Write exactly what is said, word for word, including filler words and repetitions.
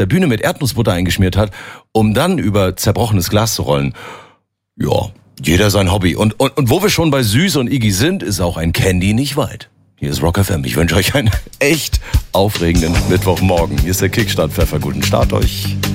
der Bühne mit Erdnussbutter eingeschmiert hat, um dann über zerbrochenes Glas zu rollen. Ja, jeder sein Hobby. Und, und, und wo wir schon bei Süß und Iggy sind, ist auch ein Candy nicht weit. Hier ist Rock F M. Ich wünsche euch einen echt aufregenden Mittwochmorgen. Hier ist der Kickstart-Pfeffer. Guten Start euch.